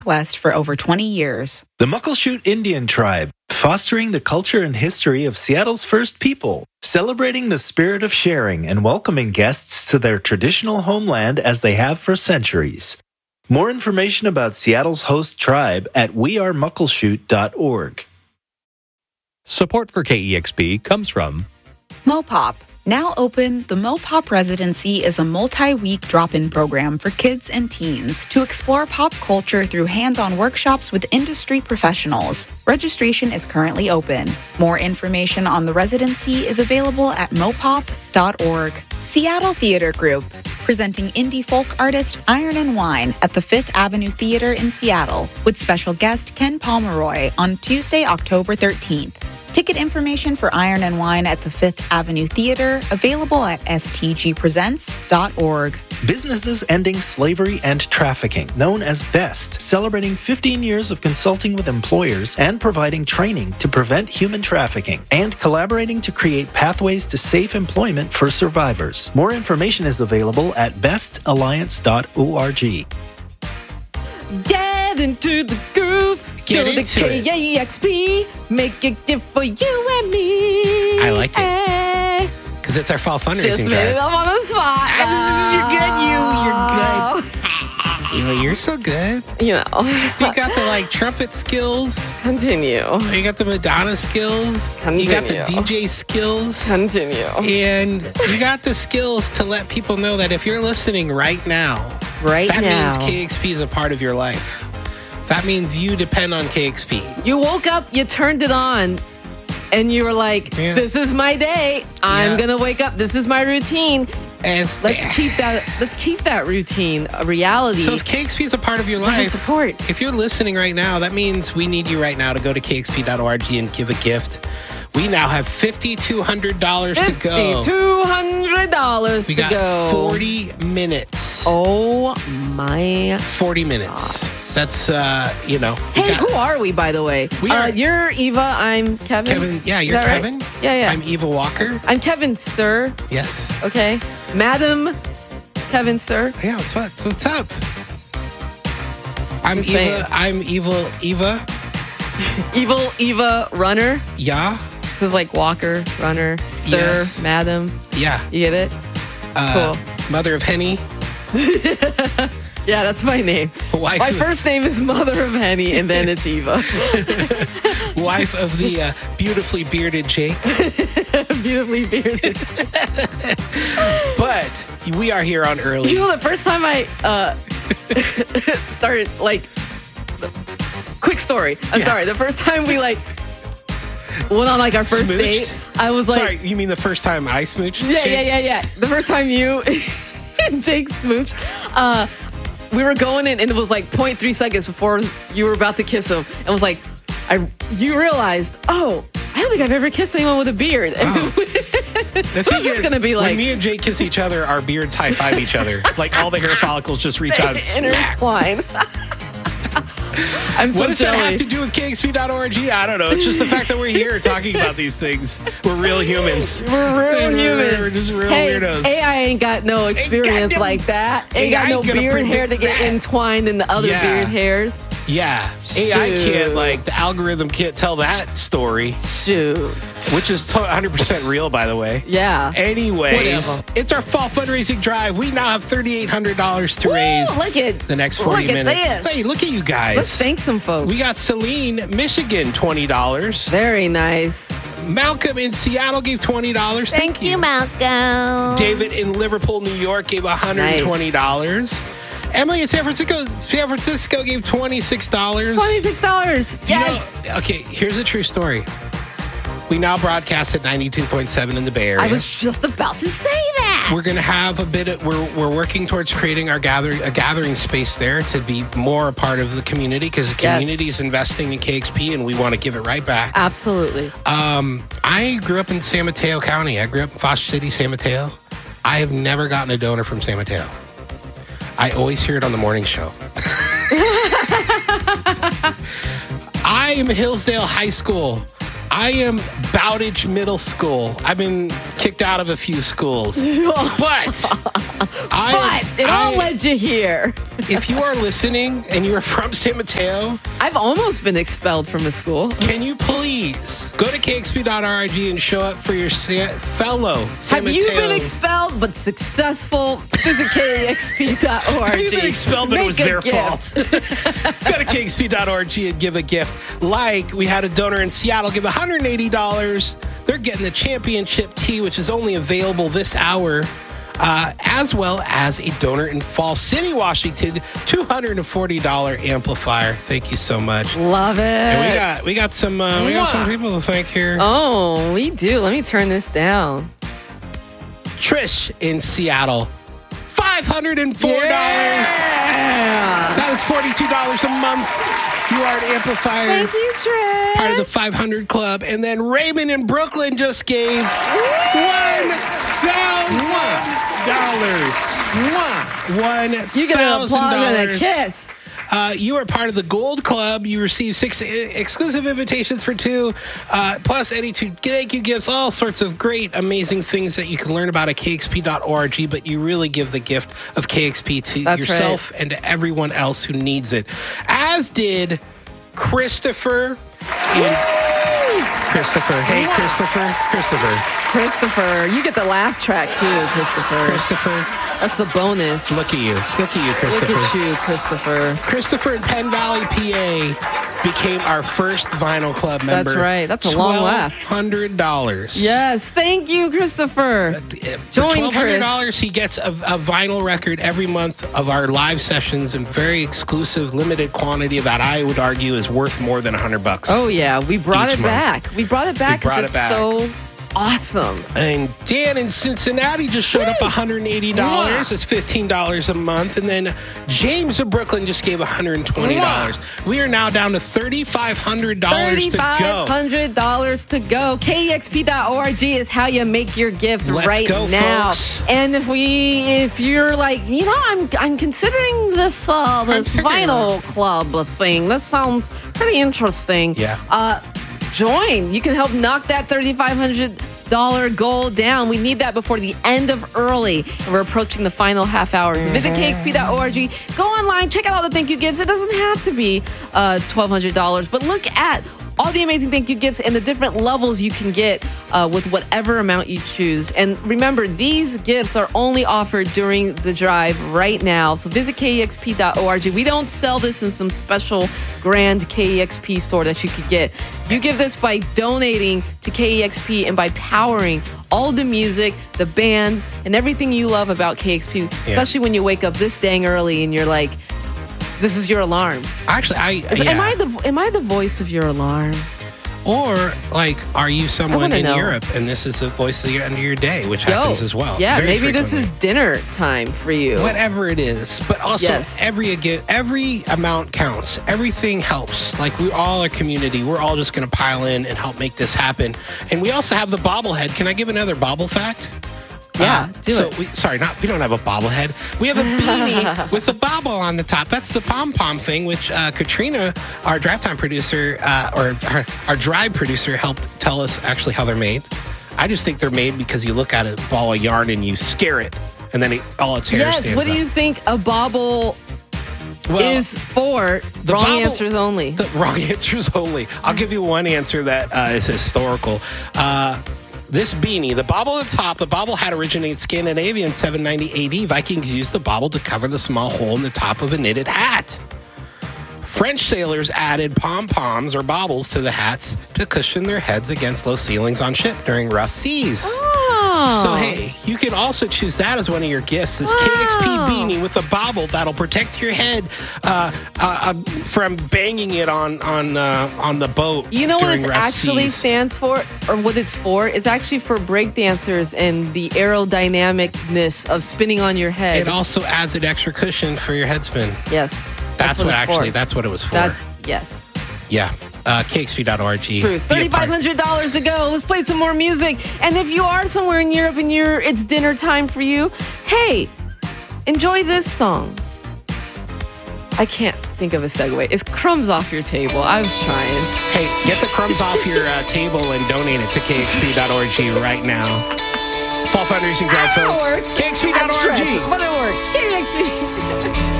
West for over 20 years. The Muckleshoot Indian Tribe, fostering the culture and history of Seattle's first people, celebrating the spirit of sharing and welcoming guests to their traditional homeland as they have for centuries. More information about Seattle's host tribe at wearemuckleshoot.org. Support for KEXP comes from Mopop. Now open, the Mopop Residency is a multi-week drop-in program for kids and teens to explore pop culture through hands-on workshops with industry professionals. Registration is currently open. More information on the residency is available at mopop.org. Seattle Theater Group, presenting indie folk artist Iron and Wine at the Fifth Avenue Theater in Seattle, with special guest Ken Pomeroy on Tuesday, October 13th. Ticket information for Iron and Wine at the Fifth Avenue Theater available at stgpresents.org. Businesses Ending Slavery and Trafficking, known as BEST, celebrating 15 years of consulting with employers and providing training to prevent human trafficking, and collaborating to create pathways to safe employment for survivors. More information is available at bestalliance.org. Get into the groove. Get Go to into it. KEXP. Make it gift for you and me. I like it. Hey. Because it's our fall fundraising Just made it drive. up on the spot. You're good. You're so good. You know. You got the trumpet skills. Continue. You got the Madonna skills. You got the DJ skills. Continue. And you got the skills to let people know that if you're listening right now, that means KXP is a part of your life. That means you depend on KXP. You woke up, you turned it on, and you were like, this is my day. I'm going to wake up. This is my routine. And let's keep that routine a reality. So if KXP is a part of your life, support. If you're listening right now, that means we need you right now to go to kxp.org and give a gift. We now have $5,200 to go. $5,200 we got 40 minutes. Oh my 40 minutes. God. That's, Hey, who are we, by the way? You're Eva. I'm Kevin. Kevin, yeah, you're Kevin. Right? Yeah. I'm Eva Walker. I'm Kevin, sir. Yes. Okay. Madam Kevin, sir. Yeah, what's up? I'm Just Eva. saying. I'm evil Eva. Evil Eva Runner. Yeah. It's like Walker, Runner, Sir, Yes. Madam. Yeah. You get it? Cool. Mother of Henny. Yeah, that's my name. My first name is Mother of Henny, and then it's Eva. Wife of the beautifully bearded Jake. Beautifully bearded. But we are here on early. You know, the first time I started, quick story. I'm sorry. The first time we, went on, our first Smooched? date, I was like... Sorry, you mean the first time I smooched? Yeah. The first time you and Jake smooched, we were going in, and it was 0.3 seconds before you were about to kiss him. It was you realized, I don't think I've ever kissed anyone with a beard. Oh. The thing is, gonna be when me and Jake kiss each other, our beards high five each other. All the hair follicles just reach out and smack. Intertwine. I'm so what does jelly. that have to do with KXP.org? I don't know. It's just the fact that we're here talking about these things. We're real humans. We're real humans. We're just real hey, weirdos. AI ain't got no experience like that. Ain't got no beard hair to get entwined in the other beard hairs. Yeah. AI can't, the algorithm can't tell that story. Shoot. Which is 100% real, by the way. Yeah. Anyways, it's our fall fundraising drive. We now have $3,800 to raise look at, the next 40 minutes. This. Hey, look at you guys. Let's thank some folks. We got Celine, Michigan, $20. Very nice. Malcolm in Seattle gave $20. Thank you, Malcolm. David in Liverpool, New York gave $120. Nice. Emily in San Francisco gave $26. $26. Yes. Okay, here's a true story. We now broadcast at 92.7 in the Bay Area. I was just about to say that. We're going to have we're working towards creating a gathering space there to be more a part of the community, because the community is investing in KXP and we want to give it right back. Absolutely. I grew up in San Mateo County. I grew up in Foster City, San Mateo. I have never gotten a donor from San Mateo. I always hear it on the morning show. I am Hillsdale High School. I am Bowditch Middle School. I've been kicked out of a few schools. But it all led you here. if you are listening and you are from San Mateo, I've almost been expelled from a school. Can you please go to kxp.org and show up for your fellow San Mateo? Have you been expelled but successful? Visit kxp.org. Have you been expelled but it was their fault? Go to kxp.org and give a gift. Like we had a donor in Seattle give $180. They're getting the championship tee, which is only available this hour. As well as a donor in Fall City, Washington, $240 amplifier. Thank you so much. Love it. And we got some people to thank here. Oh, we do. Let me turn this down. Trish in Seattle, $504. Yeah. That is $42 a month. You are an amplifier. Thank you, Trish. Part of the 500 Club. And then Raymond in Brooklyn just gave $1,000. You get an applause and a kiss. You are part of the Gold Club. You receive 6 exclusive invitations for 2, plus any 2 thank you gifts, all sorts of great, amazing things that you can learn about at kxp.org, but you really give the gift of KXP to yourself and to everyone else who needs it. As did Christopher. Hey, Christopher. You get the laugh track too, Christopher. That's the bonus. Look at you, Christopher. Look at you, Christopher. Christopher in Penn Valley, PA, became our first Vinyl Club member. That's right. That's a long laugh. $1,200. Yes. Thank you, Christopher. Join $1,200, he gets a vinyl record every month of our live sessions in very exclusive, limited quantity that I would argue is worth more than $100. Oh, yeah. We brought it back. We brought it back because it's so awesome. And Dan in Cincinnati just showed up $180. That's $15 a month. And then James of Brooklyn just gave $120. We are now down to $3,500 to go. $3,500 to go. KEXP.org is how you make your gifts right now. Folks. And if you're like, I'm considering this Vinyl Club thing. This sounds pretty interesting. Yeah. Join. You can help knock that $3,500 goal down. We need that before the end of early, and we're approaching the final half hour. So visit kxp.org. Go online, check out all the thank you gifts. It doesn't have to be $1,200, but look at all the amazing thank you gifts and the different levels you can get with whatever amount you choose. And remember, these gifts are only offered during the drive right now. So visit kexp.org. We don't sell this in some special grand KEXP store that you could get. You give this by donating to KEXP and by powering all the music, the bands, and everything you love about KEXP, especially when you wake up this dang early and you're like, this is your alarm. Actually, am I the voice of your alarm? Or, are you someone in Europe and this is the voice of the end of your day, which happens as well. Yeah, maybe this is dinner time for you. Whatever it is. But also, every amount counts. Everything helps. We're all a community. We're all just going to pile in and help make this happen. And we also have the bobblehead. Can I give another bobble fact? Yeah, we don't have a bobblehead. We have a beanie with a bobble on the top. That's the pom-pom thing, which Katrina, our drive time producer, or our drive producer, helped tell us actually how they're made. I just think they're made because you look at a ball of yarn and you scare it, and then all its hair stands up. What do you think a bobble is for? Wrong answers only. The wrong answers only. I'll give you one answer that is historical. This beanie, the bobble at the top, the bobble hat originated in Scandinavia in 790 AD. Vikings used the bobble to cover the small hole in the top of a knitted hat. French sailors added pom-poms or bobbles to the hats to cushion their heads against low ceilings on ship during rough seas. So, hey, you can also choose that as one of your gifts. This KXP beanie with a bobble that'll protect your head from banging it on the boat. You know what it actually seas. Stands for, or what it's for? It's actually for breakdancers and the aerodynamicness of spinning on your head. It also adds an extra cushion for your head spin. Yes. That's what it was for. Yes. Yeah. KXP.org. Truth. $3,500 to go. Let's play some more music. And if you are somewhere in Europe and it's dinner time for you, hey, enjoy this song. I can't think of a segue. It's Crumbs Off Your Table. I was trying. Hey, get the crumbs off your table and donate it to KXP.org right now. Fall fundraising drive, folks. KXP.org. But it works. KXP.